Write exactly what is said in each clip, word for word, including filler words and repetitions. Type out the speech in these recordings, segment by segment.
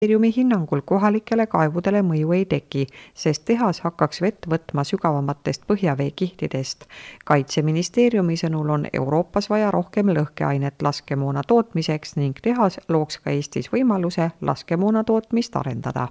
Ministeeriumi hinnangul kohalikele kaevudele mõju ei teki, sest tehas hakkaks vett võtma sügavamatest põhjaveekihtidest. Kaitseministeeriumi sõnul on Euroopas vaja rohkem lõhkeainet laskemoona tootmiseks ning tehas looks ka Eestis võimaluse laskemoona tootmist arendada.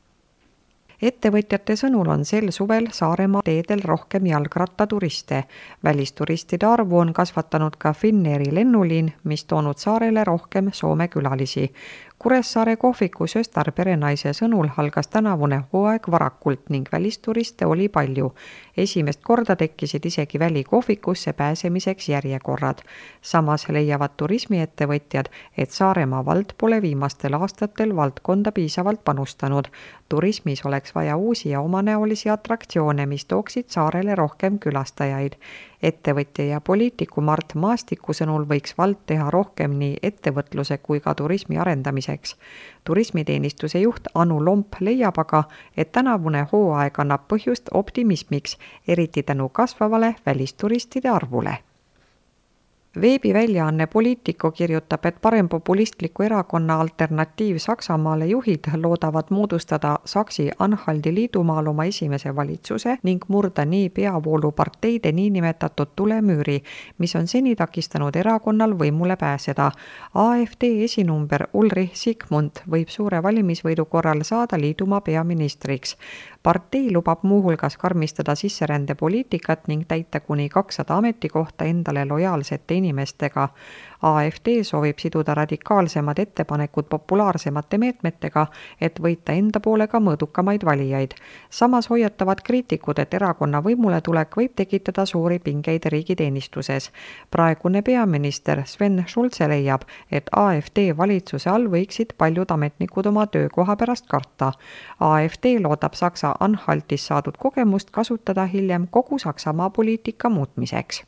Ettevõtjate sõnul on sel suvel Saaremaa teedel rohkem jalgrattaturiste. Välisturistide arvu on kasvatanud ka Finnairi lennuliin, mis toonud saarele rohkem Soome külalisi. Kuressaare kohvikus Östar perenaise sõnul algas tänavune hooaeg varakult ning välisturiste oli palju. Esimest korda tekkisid isegi välikohvikusse pääsemiseks järjekorrad. Samas leiavad turismiettevõtjad, et Saaremaa vald pole viimastel aastatel valdkonda piisavalt panustanud. Turismis oleks vaja uusi ja omanäolisi atraktsioone, mis tooksid saarele rohkem külastajaid. Ettevõtja ja poliitiku Mart Maastiku sõnul võiks vald teha rohkem nii ettevõtluse kui ka turismi arendamiseks. Turismiteenistuse juht Anu Lomp leiab aga, et tänavune hooaeg annab põhjust optimismiks, eriti tänu kasvavale välisturistide arvule. Veebiväljaanne Politico kirjutab, et parempopulistliku erakonna Alternatiiv Saksamaale juhid loodavad moodustada Saksi-Anhaldi liidumaal oma esimese valitsuse ning murda nii peavooluparteide niinimetatud tulemüüri, mis on seni takistanud erakonnal võimule pääseda. A F D esinumber Ulrich Sigmund võib suure valimisvõidu korral saada liidumaa peaministriks. Partei lubab muuhulgas karmistada sisserändepoliitikat ning täita kuni kakssada ametikohta endale lojaalsete inimestega. A F D soovib siduda radikaalsemad ettepanekud populaarsemate meetmetega, et võita enda poole ka mõõdukamaid valijaid. Samas hoiatavad kriitikud, et erakonna võimule tulek võib tekitada suuri pingeid riigiteenistuses. Praegune peaminister Sven Schulze leiab, et A F D valitsuse all võiksid paljud ametnikud oma töökoha pärast karta. A F D loodab Saksa Anhaltis saadud kogemust kasutada hiljem kogu Saksamaa poliitika muutmiseks.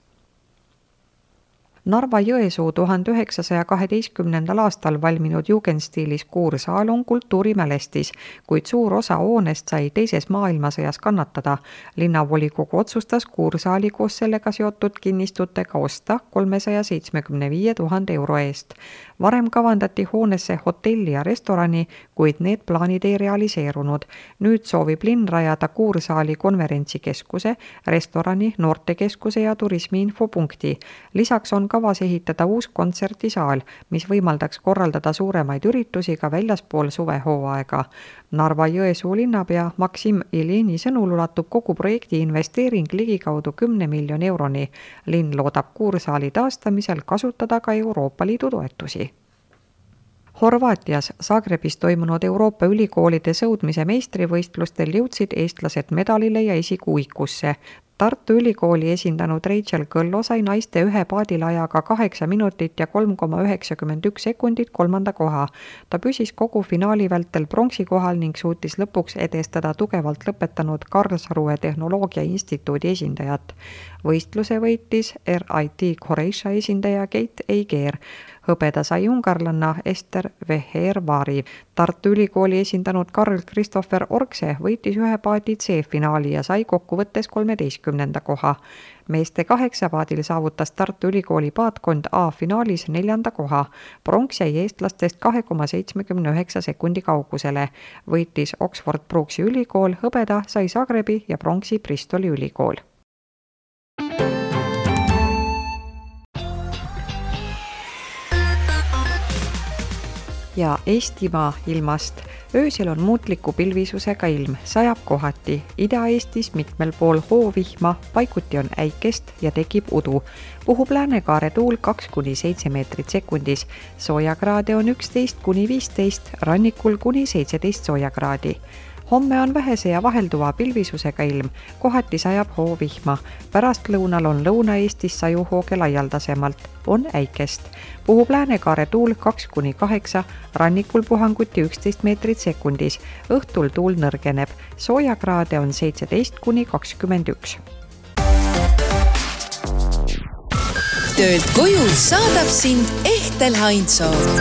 Narva-Jõesuu tuhande üheksasaja kaheteistkümnendal aastal valminud jugendstiilis kuursaal on kultuurimälestis, kuid suur osa hoonest sai teises maailmasõjas kannatada. Linnavolikogu otsustas kuursaali koos sellega seotud kinnistutega osta kolmesaja seitsmekümne viie tuhande euro eest. Varem kavandati hoonesse hotelli ja restorani, kuid need plaanid ei realiseerunud. Nüüd soovib linn rajada kuursaali konverentsikeskuse, restorani, noortekeskuse ja turismiinfopunkti. Lisaks on kavas ehitada uus kontserdisaal, mis võimaldaks korraldada suuremaid üritusi ka väljaspool suvehooaega. Narva-Jõesuu linnapea Maksim Ilini sõnul ulatub kogu projekti investeering ligikaudu kümne miljoni euroni. Linn loodab kuursaali taastamisel kasutada ka Euroopa Liidu toetusi. Horvaatias Zagrebis toimunud Euroopa ülikoolide sõudmise meistrivõistlustel jõudsid eestlased medalile ja esikuuikusse. Tartu ülikooli esindanud Rachel Kõllo sai naiste ühe paadilajaga kaheksa minutit ja kolm koma üheksakümmend üks sekundit kolmanda koha. Ta püsis kogu finaali vältel pronksi kohal ning suutis lõpuks edestada tugevalt lõpetanud Karlsruhe Tehnoloogia Instituudi esindajat. Võistluse võitis R I T Croatia esindaja Kate Eiger. Hõbeda sai ungarlanna Ester Veher-Vari. Tartu ülikooli esindanud Karl Christopher Orkse võitis ühe paadi C-finaali ja sai kokkuvõttes kolmeteistkümnenda koha. Meeste kaheksapaadil saavutas Tartu ülikooli paadkond A-finaalis neljanda koha. Pronks jäi eestlastest kahe koma seitsmekümne üheksa sekundi kaugusele. Võitis Oxford Brooksi ülikool, hõbeda sai Zagrebi ja pronksi Bristoli ülikool. Ja Eestimaa ilmast. Öösel on muutliku pilvisusega ilm, sajab kohati. Ida-Eestis mitmel pool hoovihma, paikuti on äikest ja tekib udu. Puhub läänekaare tuul kaks kuni seitse meetrit sekundis. Soojakraade on üksteist kuni viisteist, rannikul kuni seitseteist soojakraadi. Homme on vähese ja vahelduva pilvisusega ilm, kohati sajab hoovihma. Pärast lõunal on Lõuna-Eestis sajuhooge laialdasemalt, on äikest. Puhub läänekaare tuul kaks kuni kaheksa, rannikul puhanguti üksteist meetrit sekundis. Õhtul tuul nõrgeneb, soojakraade on seitseteist kuni kakskümmend üks. Töölt koju saadab sind Ehtel Heinzoo.